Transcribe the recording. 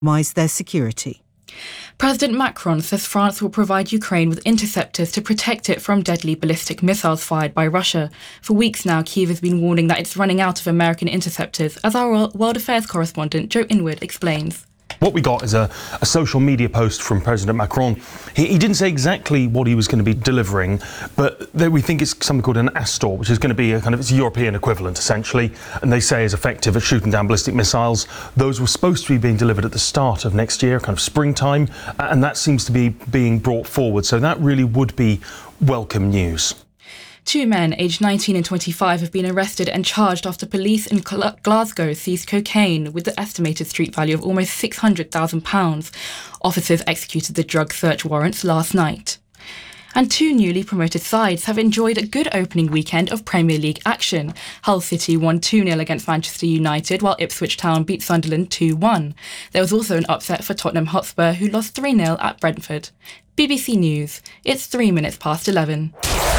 their security. President Macron says France will provide Ukraine with interceptors to protect it from deadly ballistic missiles fired by Russia. For weeks now, Kyiv has been warning that it's running out of American interceptors, as our World Affairs correspondent Joe Inwood explains. What we got is a social media post from President Macron. He didn't say exactly what he was going to be delivering, but we think it's something called an Astor, which is going to be a kind of its European equivalent, essentially, and they say is effective at shooting down ballistic missiles. Those were supposed to be being delivered at the start of next year, kind of springtime, and that seems to be being brought forward. So that really would be welcome news. 2 men, aged 19 and 25, have been arrested and charged after police in Glasgow seized cocaine with the estimated street value of almost £600,000. Officers executed the drug search warrants last night. And 2 newly promoted sides have enjoyed a good opening weekend of Premier League action. Hull City won 2-0 against Manchester United, while Ipswich Town beat Sunderland 2-1. There was also an upset for Tottenham Hotspur, who lost 3-0 at Brentford. BBC News. It's 3 minutes past 11.